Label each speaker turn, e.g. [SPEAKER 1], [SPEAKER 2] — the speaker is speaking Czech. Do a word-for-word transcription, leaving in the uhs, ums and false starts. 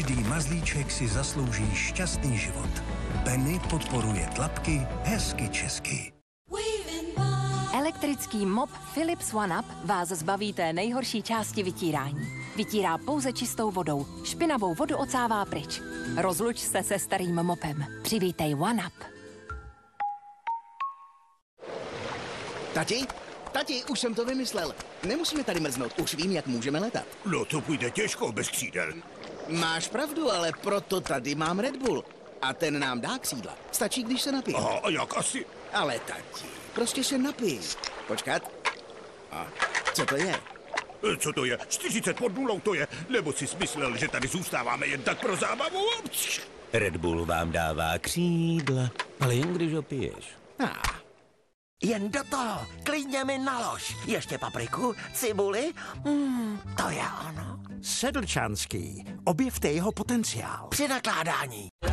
[SPEAKER 1] Každý mazlíček si zaslouží šťastný život. Penny podporuje tlapky hezky česky.
[SPEAKER 2] Elektrický mop Philips OneUp vás zbaví té nejhorší části vytírání. Vytírá pouze čistou vodou. Špinavou vodu ocává pryč. Rozluč se se starým mopem. Přivítej OneUp.
[SPEAKER 3] Tati? Tati, už jsem to vymyslel. Nemusíme tady mrznout, už vím, jak můžeme letat.
[SPEAKER 4] No to půjde těžko bez křídel.
[SPEAKER 3] Máš pravdu, ale proto tady mám Red Bull. A ten nám dá křídla. Stačí, když se napijeme.
[SPEAKER 4] Aha, a jak asi?
[SPEAKER 3] Ale tati, prostě se napij. Počkat. A co to je?
[SPEAKER 4] Co to je? čtyřicet pod nulou to je? Nebo jsi smyslel, že tady zůstáváme jen tak pro zábavu?
[SPEAKER 5] Red Bull vám dává křídla, ale jen když ho piješ.
[SPEAKER 3] Ah.
[SPEAKER 6] Jen do toho, klidně mi nalož. Ještě papriku, cibuli, mm, to je ono.
[SPEAKER 7] Sedlčanský. Objevte jeho potenciál.
[SPEAKER 6] Při nakládání.